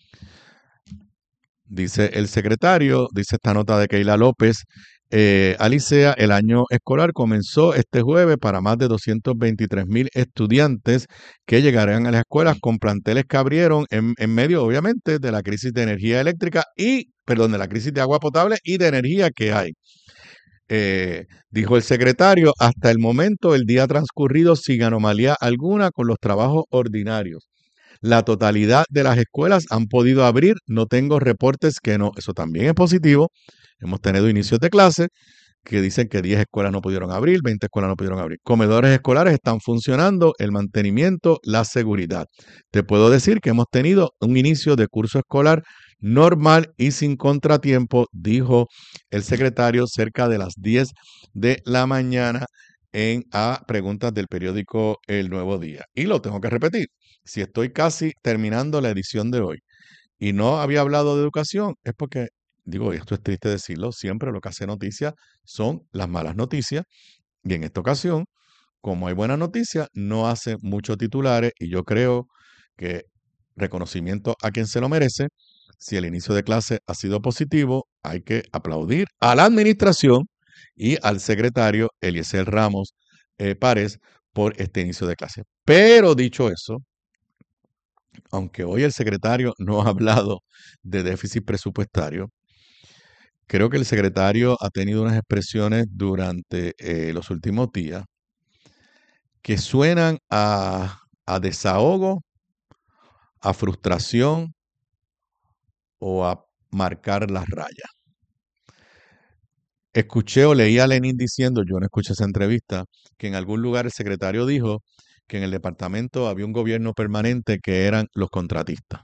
[SPEAKER 5] Dice el secretario, dice esta nota de Keila López, eh, Alicea, el año escolar comenzó este jueves para más de doscientos veintitrés mil estudiantes que llegarán a las escuelas con planteles que abrieron en, en medio, obviamente, de la crisis de energía eléctrica y, perdón, de la crisis de agua potable y de energía que hay. Eh, dijo el secretario, hasta el momento el día transcurrido sin anomalía alguna con los trabajos ordinarios. La totalidad de las escuelas han podido abrir, no tengo reportes que no. Eso también es positivo. Hemos tenido inicios de clase que dicen que diez escuelas no pudieron abrir, veinte escuelas no pudieron abrir. Comedores escolares están funcionando, el mantenimiento, la seguridad. Te puedo decir que hemos tenido un inicio de curso escolar normal y sin contratiempo, dijo el secretario cerca de las diez de la mañana en a preguntas del periódico El Nuevo Día. Y lo tengo que repetir, si estoy casi terminando la edición de hoy y no había hablado de educación, es porque, digo, esto es triste decirlo, siempre lo que hace noticia son las malas noticias, y en esta ocasión, como hay buenas noticias, no hace muchos titulares, y yo creo que reconocimiento a quien se lo merece. Si el inicio de clase ha sido positivo, hay que aplaudir a la administración y al secretario Eliezer Ramos eh, Párez por este inicio de clase. Pero dicho eso, aunque hoy el secretario no ha hablado de déficit presupuestario, creo que el secretario ha tenido unas expresiones durante eh, los últimos días que suenan a, a desahogo, a frustración o a marcar las rayas. escuché o leí a Lenin diciendo, yo no escuché esa entrevista, que en algún lugar el secretario dijo que en el departamento había un gobierno permanente que eran los contratistas.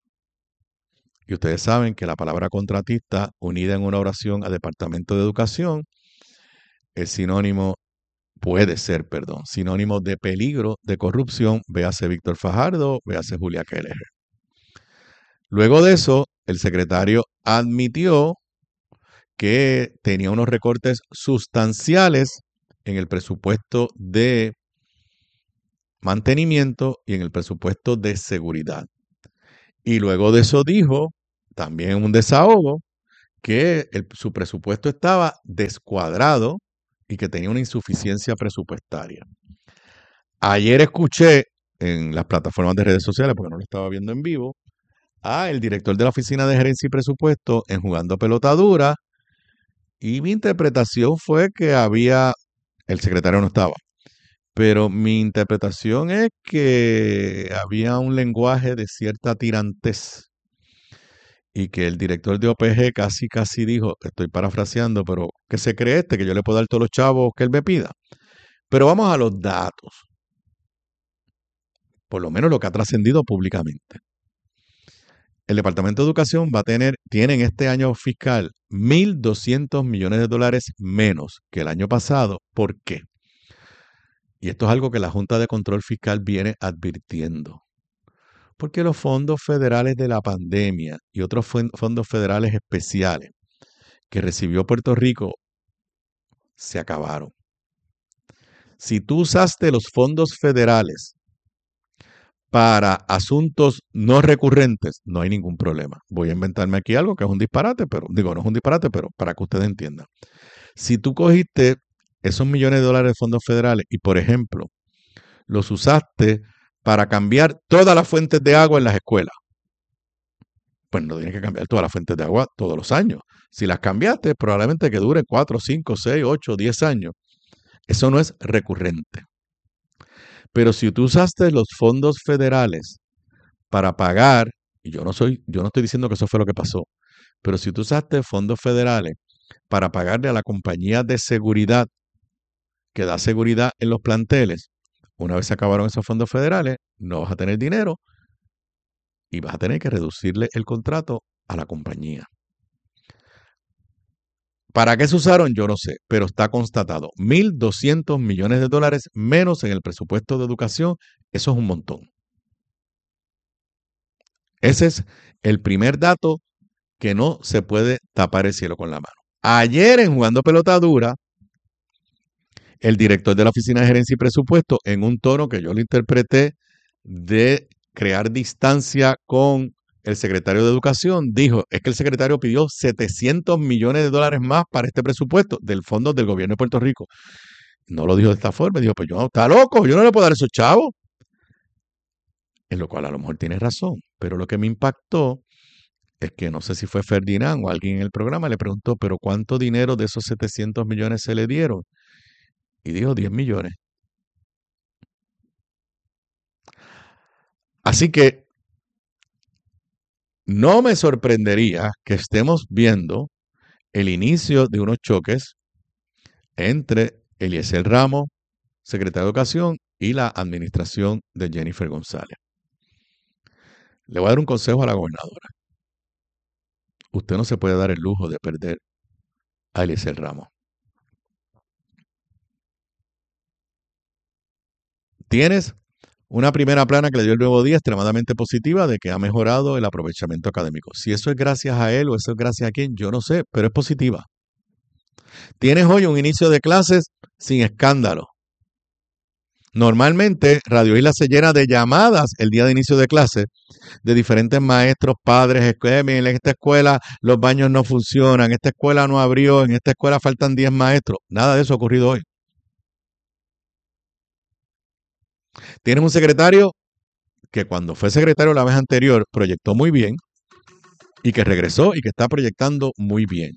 [SPEAKER 5] Y ustedes saben que la palabra contratista, unida en una oración a Departamento de Educación, es sinónimo, puede ser, perdón, sinónimo de peligro, de corrupción. Véase Víctor Fajardo, véase Julia Keller. Luego de eso, el secretario admitió que tenía unos recortes sustanciales en el presupuesto de mantenimiento y en el presupuesto de seguridad. Y luego de eso dijo, también en un desahogo, que el, su presupuesto estaba descuadrado y que tenía una insuficiencia presupuestaria. Ayer escuché en las plataformas de redes sociales, porque no lo estaba viendo en vivo, a el director de la Oficina de Gerencia y Presupuesto en Jugando Pelota Dura, y mi interpretación fue que había, el secretario no estaba, pero mi interpretación es que había un lenguaje de cierta tirantez y que el director de O P G casi casi dijo, estoy parafraseando, pero ¿qué se cree este? Que yo le puedo dar todos los chavos que él me pida. Pero vamos a los datos, por lo menos lo que ha trascendido públicamente. El Departamento de Educación va a tener, tiene en este año fiscal mil doscientos millones de dólares menos que el año pasado. ¿Por qué? Y esto es algo que la Junta de Control Fiscal viene advirtiendo. Porque los fondos federales de la pandemia y otros fondos federales especiales que recibió Puerto Rico se acabaron. Si tú usaste los fondos federales para asuntos no recurrentes, no hay ningún problema. Voy a inventarme aquí algo que es un disparate, pero digo, no es un disparate, pero para que ustedes entiendan. Si tú cogiste esos millones de dólares de fondos federales y, por ejemplo, los usaste para cambiar todas las fuentes de agua en las escuelas, pues no tienes que cambiar todas las fuentes de agua todos los años. Si las cambiaste, probablemente que dure cuatro, cinco, seis, ocho, diez años. Eso no es recurrente. Pero si tú usaste los fondos federales para pagar, y yo no soy, yo no estoy diciendo que eso fue lo que pasó, pero si tú usaste fondos federales para pagarle a la compañía de seguridad que da seguridad en los planteles, una vez se acabaron esos fondos federales, no vas a tener dinero y vas a tener que reducirle el contrato a la compañía. ¿Para qué se usaron? Yo no sé, pero está constatado. mil doscientos millones de dólares menos en el presupuesto de educación. Eso es un montón. Ese es el primer dato que no se puede tapar el cielo con la mano. Ayer en Jugando Pelota Dura, el director de la Oficina de Gerencia y Presupuesto, en un tono que yo lo interpreté de crear distancia con el secretario de Educación, dijo, es que el secretario pidió setecientos millones de dólares más para este presupuesto del fondo del gobierno de Puerto Rico. No lo dijo de esta forma, dijo, pues yo, está loco, yo no le puedo dar esos chavos. En lo cual a lo mejor tiene razón, pero lo que me impactó es que no sé si fue Ferdinand o alguien en el programa le preguntó, pero ¿cuánto dinero de esos setecientos millones se le dieron? Y dijo diez millones. Así que no me sorprendería que estemos viendo el inicio de unos choques entre Eliezer Ramos, secretario de Educación, y la administración de Jennifer González. Le voy a dar un consejo a la gobernadora. Usted no se puede dar el lujo de perder a Eliezer Ramos. Tienes una primera plana que le dio el Nuevo Día extremadamente positiva de que ha mejorado el aprovechamiento académico. Si eso es gracias a él o eso es gracias a quién, yo no sé, pero es positiva. Tienes hoy un inicio de clases sin escándalo. Normalmente Radio Isla se llena de llamadas el día de inicio de clases de diferentes maestros, padres, escuelas. En esta escuela los baños no funcionan, en esta escuela no abrió, en esta escuela faltan diez maestros. Nada de eso ha ocurrido hoy. Tienes un secretario que cuando fue secretario la vez anterior proyectó muy bien y que regresó y que está proyectando muy bien.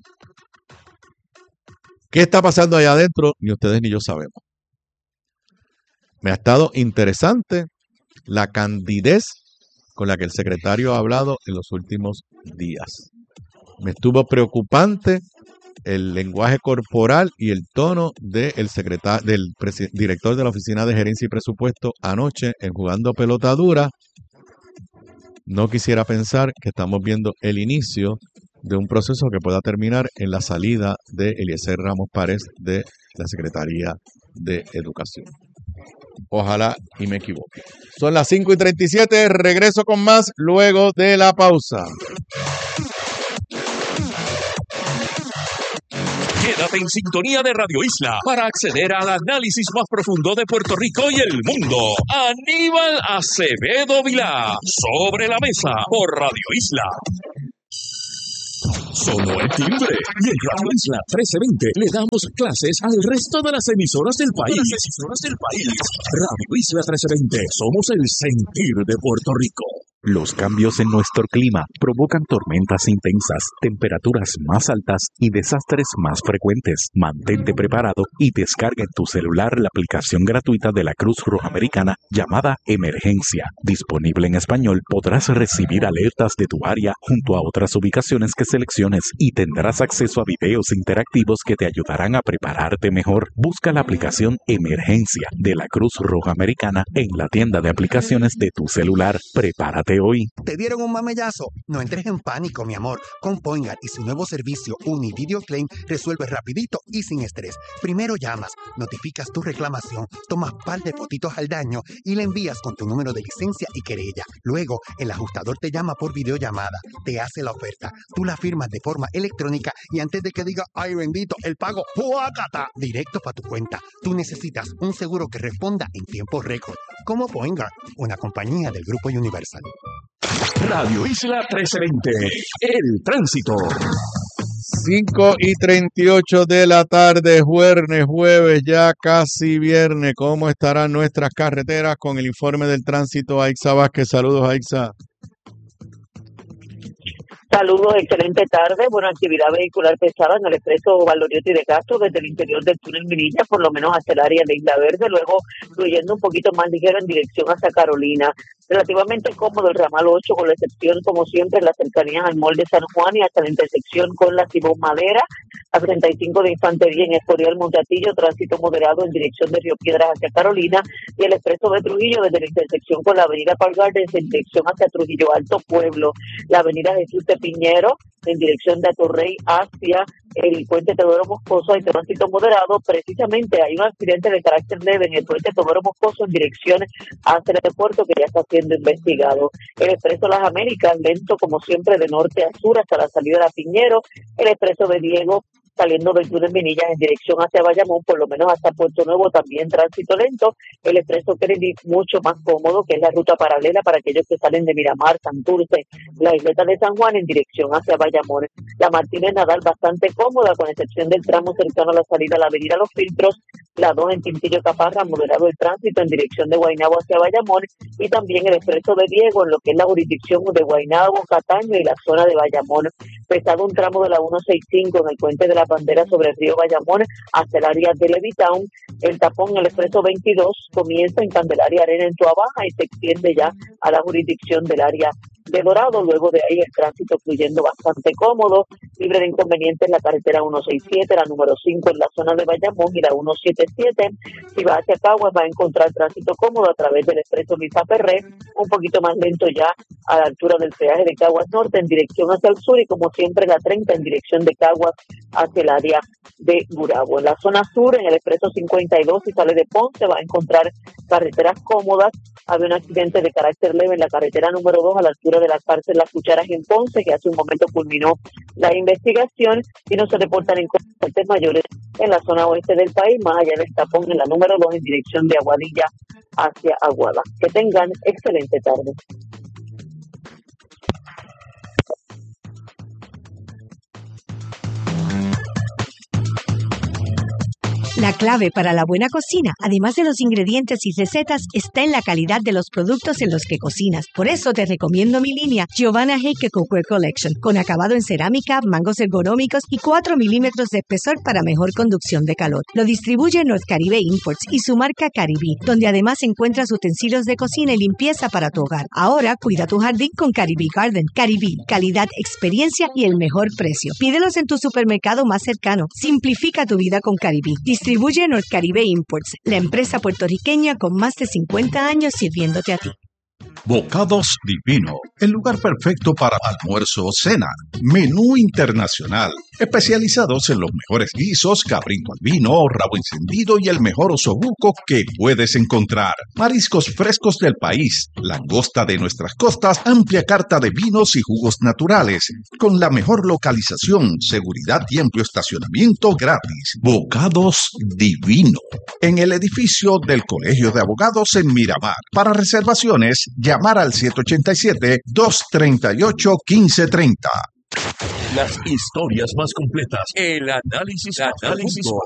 [SPEAKER 5] ¿Qué está pasando allá adentro? Ni ustedes ni yo sabemos. Me ha estado interesante la candidez con la que el secretario ha hablado en los últimos días. Me estuvo preocupante el lenguaje corporal y el tono del secretario, del director de la Oficina de Gerencia y Presupuesto anoche en Jugando Pelota Dura. No quisiera pensar que estamos viendo el inicio de un proceso que pueda terminar en la salida de Eliezer Ramos Párez de la Secretaría de Educación. Ojalá y me equivoque. Son las cinco y treinta y siete, regreso con más luego de la pausa.
[SPEAKER 1] Quédate en sintonía de Radio Isla para acceder al análisis más profundo de Puerto Rico y el mundo. Aníbal Acevedo Vilá, Sobre la Mesa, por Radio Isla. Sonó el timbre y en Radio Isla trece veinte le damos clases al resto de las emisoras del país. Emisoras del país. Radio Isla trece veinte, somos el sentir de Puerto Rico.
[SPEAKER 9] Los cambios en nuestro clima provocan tormentas intensas, temperaturas más altas y desastres más frecuentes. Mantente preparado y descarga en tu celular la aplicación gratuita de la Cruz Roja Americana llamada Emergencia. Disponible en español, podrás recibir alertas de tu área junto a otras ubicaciones que selecciones y tendrás acceso a videos interactivos que te ayudarán a prepararte mejor. Busca la aplicación Emergencia de la Cruz Roja Americana en la tienda de aplicaciones de tu celular. Prepárate hoy.
[SPEAKER 10] ¿Te dieron un mamellazo? No entres en pánico, mi amor. Con Poingar y su nuevo servicio Univideo Claim resuelve rapidito y sin estrés. Primero llamas, notificas tu reclamación, tomas par de fotitos al daño y le envías con tu número de licencia y querella. Luego, el ajustador te llama por videollamada, te hace la oferta, tú la firmas de forma electrónica y antes de que diga, ay bendito, el pago, ¡puácata! Directo para tu cuenta. Tú necesitas un seguro que responda en tiempo récord. Como Poingar, una compañía del Grupo Universal.
[SPEAKER 1] Radio Isla trece veinte, el tránsito.
[SPEAKER 5] cinco y treinta y ocho de la tarde, jueves, jueves, ya casi viernes. ¿Cómo estarán nuestras carreteras? Con el informe del tránsito, Aixa Vázquez. Saludos, Aixa.
[SPEAKER 11] Saludos, excelente tarde. Bueno, actividad vehicular pesada en el expreso Valdoriotti de Castro desde el interior del túnel Minilla, por lo menos hasta el área de Isla Verde, luego fluyendo un poquito más ligero en dirección hacia Carolina. Relativamente cómodo el ramal ocho, con la excepción, como siempre, las cercanías al Mall de San Juan y hasta la intersección con la Simón Madera, a treinta y cinco de Infantería en Escorial Montatillo, tránsito moderado en dirección de Río Piedras hacia Carolina, y el expreso de Trujillo desde la intersección con la avenida Park Gardens en dirección hacia Trujillo Alto Pueblo, la avenida Jesús de Piñero en dirección de Atorrey hacia el puente Teodoro Moscoso, hay tránsito moderado. Precisamente hay un accidente de carácter leve en el puente Teodoro Moscoso en dirección hacia el aeropuerto que ya está siendo investigado. El expreso Las Américas, lento como siempre de norte a sur hasta la salida de la Piñero. El expreso de Diego saliendo del túnel Minillas en dirección hacia Bayamón, por lo menos hasta Puerto Nuevo, también tránsito lento. El expreso Kennedy mucho más cómodo, que es la ruta paralela para aquellos que salen de Miramar, Santurce, la isleta de San Juan en dirección hacia Bayamón. La Martínez Nadal bastante cómoda, con excepción del tramo cercano a la salida a la avenida Los Filtros, la dos en Tintillo Caparra, moderado el tránsito en dirección de Guaynabo hacia Bayamón, y también el expreso de Diego en lo que es la jurisdicción de Guaynabo, Cataño y la zona de Bayamón. Pesado un tramo de la ciento sesenta y cinco en el puente de la Bandera sobre el río Bayamón hasta el área de Levitown. El tapón en el expreso veintidós comienza en Candelaria Arena en Toa Baja y se extiende ya a la jurisdicción del área de Dorado. Luego de ahí el tránsito fluyendo bastante cómodo, libre de inconvenientes la carretera ciento sesenta y siete, la número cinco en la zona de Bayamón y la ciento setenta y siete. Si va hacia Caguas va a encontrar tránsito cómodo a través del expreso Luisa Ferré, un poquito más lento ya a la altura del peaje de Caguas Norte en dirección hacia el sur, y como siempre la treinta en dirección de Caguas hacia el área de Gurabo. En la zona sur, en el expreso cincuenta y dos, si sale de Ponce, va a encontrar carreteras cómodas. Había un accidente de carácter leve en la carretera número dos a la altura de la cárcel Las Cucharas en Ponce, que hace un momento culminó la investigación, y no se reportan inconvenientes mayores en la zona oeste del país, más allá del tapón en la número dos en dirección de Aguadilla hacia Aguada. Que tengan excelente tarde.
[SPEAKER 2] La clave para la buena cocina, además de los ingredientes y recetas, está en la calidad de los productos en los que cocinas. Por eso te recomiendo mi línea Giovanna Heike Cookware Collection, con acabado en cerámica, mangos ergonómicos y cuatro milímetros de espesor para mejor conducción de calor. Lo distribuye North Caribe Imports y su marca Caribí, donde además encuentras utensilios de cocina y limpieza para tu hogar. Ahora cuida tu jardín con Caribí Garden. Caribí, calidad, experiencia y el mejor precio. Pídelos en tu supermercado más cercano. Simplifica tu vida con Caribí. Distribuye North Caribe Imports, la empresa puertorriqueña con más de cincuenta años sirviéndote a ti.
[SPEAKER 12] Bocados Divino, el lugar perfecto para almuerzo o cena. Menú internacional, especializados en los mejores guisos, cabrito al vino, rabo encendido y el mejor osobuco que puedes encontrar. Mariscos frescos del país, langosta de nuestras costas, amplia carta de vinos y jugos naturales, con la mejor localización, seguridad y amplio estacionamiento gratis. Bocados Divino, en el edificio del Colegio de Abogados en Miramar. Para reservaciones, llamar al siete ocho siete, dos tres ocho, uno cinco tres cero.
[SPEAKER 1] Las historias más completas, el análisis, análisis